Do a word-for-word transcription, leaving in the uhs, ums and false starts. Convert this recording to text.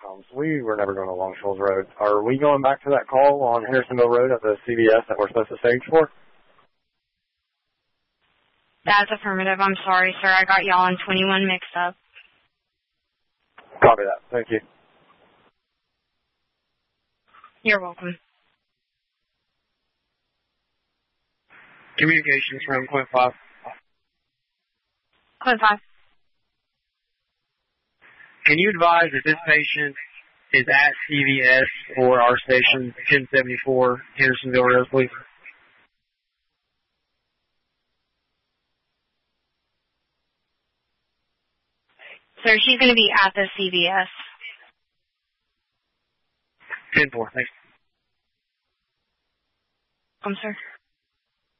Um, so we were never going to Long Shoals Road. Are we going back to that call on Hendersonville Road at the C V S that we're supposed to stage for? That's affirmative. I'm sorry, sir. I got y'all on twenty-one mixed up. Copy that. Thank you. You're welcome. Communications from Quint five. Quint five. Can you advise that this patient is at C V S or our station, ten seventy-four Hendersonville Road, please? Sir, she's going to be at the C V S. ten four, thanks. Um, sir.